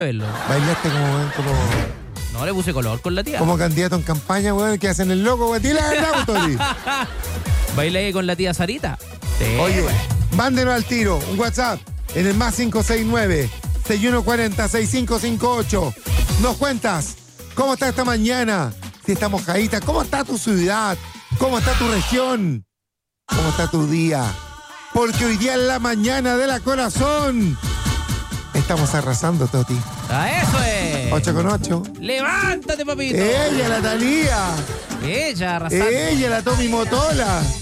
verlo. Bailaste como No, le puse color con la tía. como candidato en campaña, weón, que hacen el loco, weón. Dile la verdad, Tony. Bailé con la tía Sarita. Sí, Oye, güey. mándenos al tiro un WhatsApp en el más 569-6140-6558. Nos cuentas cómo está esta mañana, si está mojadita, cómo está tu ciudad, cómo está tu región, cómo está tu día. Porque hoy día en la mañana de la corazón estamos arrasando, Toti. Eso es. 8:08. Levántate, papito. Ella, la Talía. Ella, arrasando. Ella, la Tommy Motola.